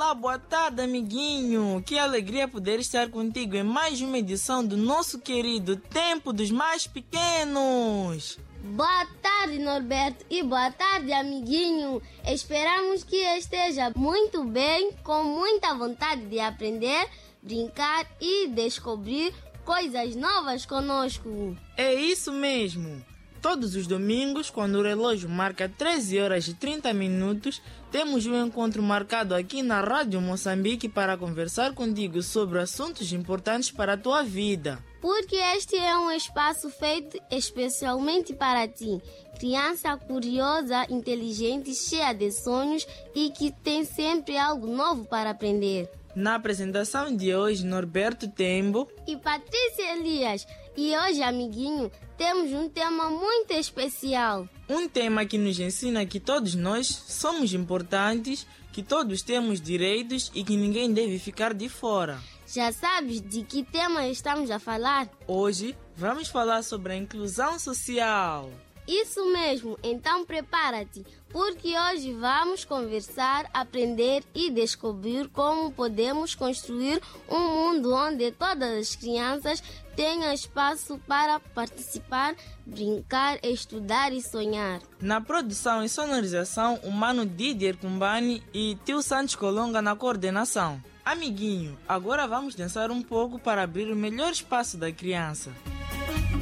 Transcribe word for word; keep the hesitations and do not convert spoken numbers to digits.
Olá, boa tarde, amiguinho. Que alegria poder estar contigo em mais uma edição do nosso querido Tempo dos Mais Pequenos. Boa tarde, Norberto, e boa tarde, amiguinho. Esperamos que esteja muito bem, com muita vontade de aprender, brincar e descobrir coisas novas conosco. É isso mesmo. Todos os domingos, quando o relógio marca treze horas e trinta minutos, temos um encontro marcado aqui na Rádio Moçambique para conversar contigo sobre assuntos importantes para a tua vida. Porque este é um espaço feito especialmente para ti, criança curiosa, inteligente, cheia de sonhos e que tem sempre algo novo para aprender. Na apresentação de hoje, Norberto Tembo e Patrícia Elias. E hoje, amiguinho, temos um tema muito especial. Um tema que nos ensina que todos nós somos importantes, que todos temos direitos e que ninguém deve ficar de fora. Já sabes de que tema estamos a falar? Hoje vamos falar sobre a inclusão social. Isso mesmo, então prepara-te, porque hoje vamos conversar, aprender e descobrir como podemos construir um mundo onde todas as crianças tenham espaço para participar, brincar, estudar e sonhar. Na produção e sonorização, o Mano Didier Kumbani e Tio Santos Colonga na coordenação. Amiguinho, agora vamos dançar um pouco para abrir o melhor espaço da criança.